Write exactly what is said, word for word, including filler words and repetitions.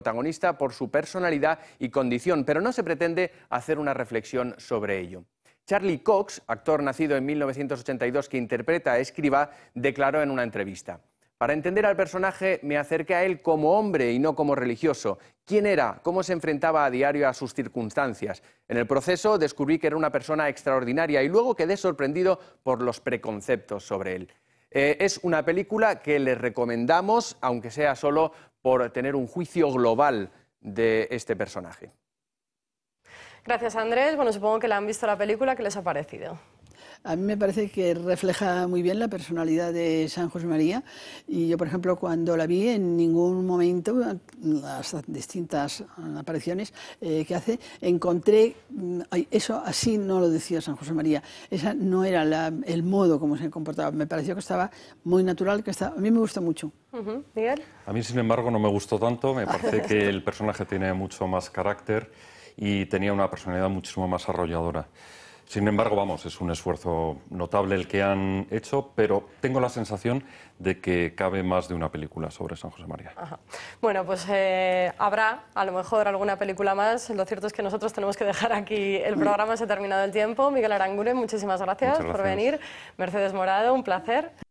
protagonista por su personalidad y condición, pero no se pretende hacer una reflexión sobre ello. Charlie Cox, actor nacido en mil novecientos ochenta y dos que interpreta a Escrivá, declaró en una entrevista: para entender al personaje me acerqué a él como hombre y no como religioso. ¿Quién era? ¿Cómo se enfrentaba a diario a sus circunstancias? En el proceso descubrí que era una persona extraordinaria y luego quedé sorprendido por los preconceptos sobre él. Eh, es una película que les recomendamos, aunque sea solo por tener un juicio global de este personaje. Gracias, Andrés. Bueno, supongo que la han visto la película. ¿Qué les ha parecido? A mí me parece que refleja muy bien la personalidad de San José María, y yo, por ejemplo, cuando la vi, en ningún momento, las distintas apariciones eh, que hace, encontré ay, eso así no lo decía San José María, esa no era la, el modo como se comportaba, me pareció que estaba muy natural, que estaba, a mí me gustó mucho. Uh-huh. ¿Miguel? A mí, sin embargo, no me gustó tanto, me parece que el personaje tiene mucho más carácter y tenía una personalidad muchísimo más arrolladora. Sin embargo, vamos, es un esfuerzo notable el que han hecho, pero tengo la sensación de que cabe más de una película sobre San José María. Ajá. Bueno, pues eh, habrá a lo mejor alguna película más. Lo cierto es que nosotros tenemos que dejar aquí el programa, se ha terminado el tiempo. Miguel Aranguren, muchísimas gracias, Muchas gracias por venir. Mercedes Morado, un placer.